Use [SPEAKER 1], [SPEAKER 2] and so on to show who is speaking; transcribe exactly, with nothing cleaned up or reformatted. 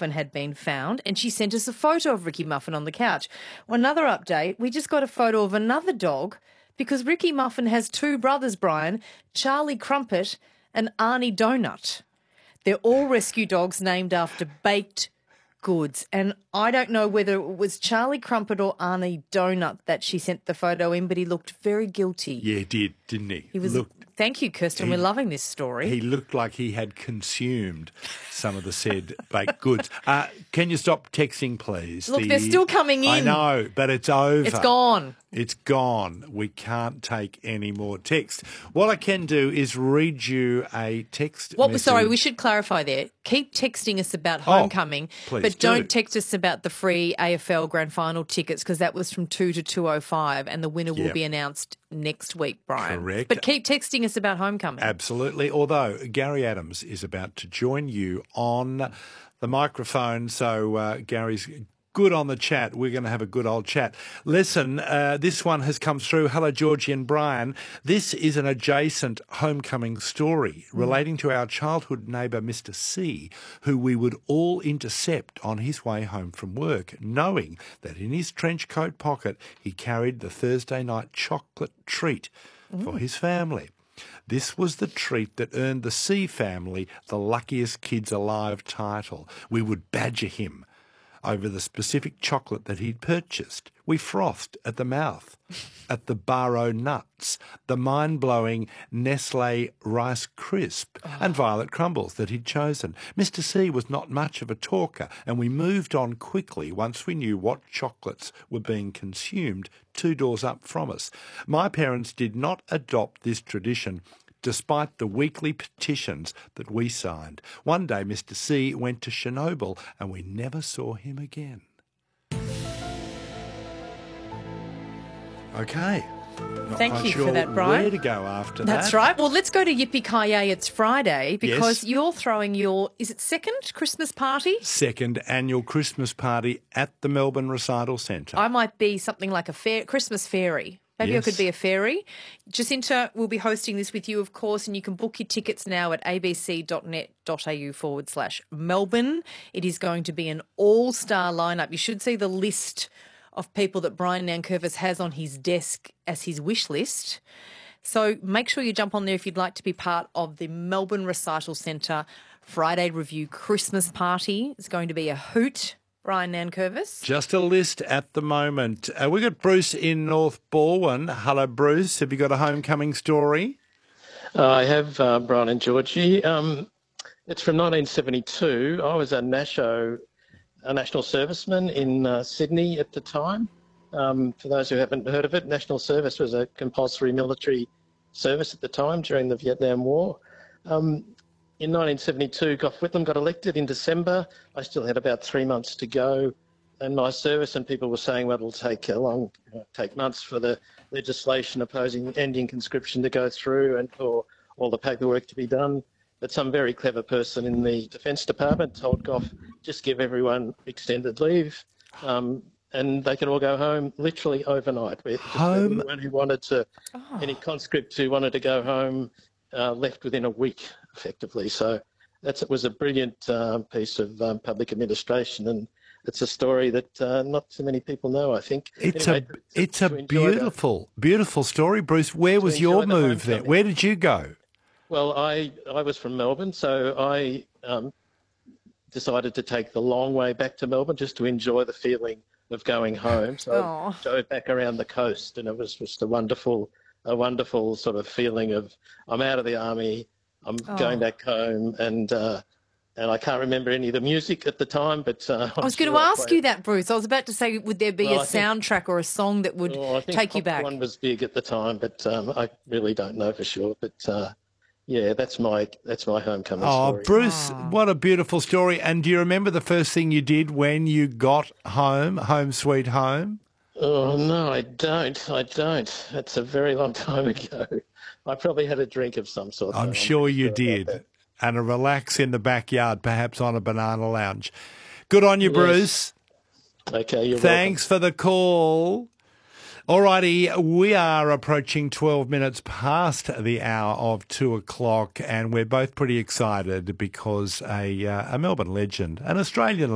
[SPEAKER 1] Muffin had been found, and she sent us a photo of Ricky Muffin on the couch. Well, another update, we just got a photo of another dog because Ricky Muffin has two brothers, Brian, Charlie Crumpet and Arnie Donut. They're all rescue dogs named after baked goods. And I don't know whether it was Charlie Crumpet or Arnie Donut that she sent the photo in, but he looked very guilty.
[SPEAKER 2] Yeah, he did, didn't he?
[SPEAKER 1] He was.
[SPEAKER 2] Looked,
[SPEAKER 1] thank you, Kirsten.
[SPEAKER 2] he,
[SPEAKER 1] We're loving this story.
[SPEAKER 2] He looked like he had consumed some of the said baked goods. Uh, can you stop texting, please?
[SPEAKER 1] Look,
[SPEAKER 2] the,
[SPEAKER 1] they're still coming in.
[SPEAKER 2] I know, but it's over.
[SPEAKER 1] It's gone.
[SPEAKER 2] It's gone. We can't take any more text. What I can do is read you a text
[SPEAKER 1] What?
[SPEAKER 2] message.
[SPEAKER 1] Sorry, we should clarify there. Keep texting us about homecoming,
[SPEAKER 2] please
[SPEAKER 1] but
[SPEAKER 2] do.
[SPEAKER 1] don't text us about the free A F L Grand Final tickets because that was from two to two oh five and the winner will
[SPEAKER 2] Yep.
[SPEAKER 1] be announced next week, Brian.
[SPEAKER 2] Correct.
[SPEAKER 1] But keep texting us about homecoming.
[SPEAKER 2] Absolutely. Although Gary Adams is about to join you on the microphone, so uh, Gary's good on the chat. We're going to have a good old chat. Listen, uh, this one has come through. Hello, Georgie and Brian. This is an adjacent homecoming story relating to our childhood neighbour, Mister C, who we would all intercept on his way home from work, knowing that in his trench coat pocket he carried the Thursday night chocolate treat for his family. This was the treat that earned the C family the luckiest kids alive title. We would badger him over the specific chocolate that he'd purchased. We frothed at the mouth at the Barrow Nuts, the mind-blowing Nestle Rice Crisp and Violet Crumbles that he'd chosen. Mister C was not much of a talker, and we moved on quickly once we knew what chocolates were being consumed two doors up from us. My parents did not adopt this tradition despite the weekly petitions that we signed. One day, Mister C went to Chernobyl and we never saw him again. Okay. Not
[SPEAKER 1] Thank
[SPEAKER 2] quite
[SPEAKER 1] you
[SPEAKER 2] sure
[SPEAKER 1] for that, Brian.
[SPEAKER 2] Where to go after
[SPEAKER 1] That's
[SPEAKER 2] that.
[SPEAKER 1] right. Well, let's go to Yippee-Ki-Yay, it's Friday, because
[SPEAKER 2] Yes.
[SPEAKER 1] you're throwing your, is it second Christmas party?
[SPEAKER 2] Second annual Christmas party at the Melbourne Recital Centre.
[SPEAKER 1] I might be something like a fair, Christmas fairy. Maybe
[SPEAKER 2] Yes.
[SPEAKER 1] I could be a fairy. Jacinta will be hosting this with you, of course, and you can book your tickets now at abc.net.au forward slash Melbourne. It is going to be an all-star lineup. You should see the list of people that Brian Nankervis has on his desk as his wish list. So make sure you jump on there if you'd like to be part of the Melbourne Recital Centre Friday Review Christmas party. It's going to be a hoot. Brian Nankervis.
[SPEAKER 2] Just a list at the moment. Uh, we've got Bruce in North Balwyn. Hello, Bruce. Have you got a homecoming story?
[SPEAKER 3] Uh, I have, uh, Brian and Georgie. Um, it's from nineteen seventy-two. I was a NASHO, a National Serviceman in uh, Sydney at the time. Um, for those who haven't heard of it, National Service was a compulsory military service at the time during the Vietnam War. Um, In nineteen seventy-two, Gough Whitlam got elected in December. I still had about three months to go in my service, and people were saying, well, it'll take a long, take months for the legislation opposing ending conscription to go through and for all the paperwork to be done. But some very clever person in the Defence Department told Gough, just give everyone extended leave, um, and they can all go home literally overnight.
[SPEAKER 2] Home?
[SPEAKER 3] Anyone who wanted to,
[SPEAKER 1] Oh.
[SPEAKER 3] any conscript who wanted to go home uh, left within a week, effectively. So that's, it was a brilliant um, piece of um, public administration, and it's a story that uh, not too many people know, I think.
[SPEAKER 2] It's
[SPEAKER 3] Anyway,
[SPEAKER 2] a
[SPEAKER 3] to-
[SPEAKER 2] it's
[SPEAKER 3] to
[SPEAKER 2] a
[SPEAKER 3] enjoy the-
[SPEAKER 2] beautiful, beautiful story, Bruce. Where was
[SPEAKER 3] enjoy
[SPEAKER 2] your
[SPEAKER 3] the
[SPEAKER 2] move then?
[SPEAKER 3] homecoming.
[SPEAKER 2] Where did you go?
[SPEAKER 3] Well, I, I was from Melbourne, so I um, decided to take the long way back to Melbourne just to enjoy the feeling of going home. So
[SPEAKER 1] Aw.
[SPEAKER 3] I drove back around the coast, and it was just a wonderful, a wonderful sort of feeling of I'm out of the army, I'm
[SPEAKER 1] Oh.
[SPEAKER 3] going back home, and uh, and I can't remember any of the music at the time, but uh,
[SPEAKER 1] I was going to ask you that, Bruce. I was about to say, would there be
[SPEAKER 3] Well,
[SPEAKER 1] a
[SPEAKER 3] I think-
[SPEAKER 1] soundtrack or a song that would
[SPEAKER 3] Well, I think
[SPEAKER 1] take you back?
[SPEAKER 3] One was big at the time, but um, I really don't know for sure. But uh, yeah, that's my that's my homecoming
[SPEAKER 2] Oh,
[SPEAKER 3] story.
[SPEAKER 2] Bruce,
[SPEAKER 1] Oh.
[SPEAKER 2] what a beautiful story. And do you remember the first thing you did when you got home, home sweet home?
[SPEAKER 3] Oh no, I don't. I don't. That's a very long time ago. I probably had a drink of some sort.
[SPEAKER 2] I'm
[SPEAKER 3] though.
[SPEAKER 2] sure
[SPEAKER 3] pretty
[SPEAKER 2] you
[SPEAKER 3] about
[SPEAKER 2] did.
[SPEAKER 3] that.
[SPEAKER 2] And a relax in the backyard, perhaps on a banana lounge. Good on you,
[SPEAKER 3] Yes.
[SPEAKER 2] Bruce.
[SPEAKER 3] Okay, you're
[SPEAKER 2] Thanks for the call. All righty, we are approaching twelve minutes past the hour of two o'clock, and we're both pretty excited because a, uh, a Melbourne legend, an Australian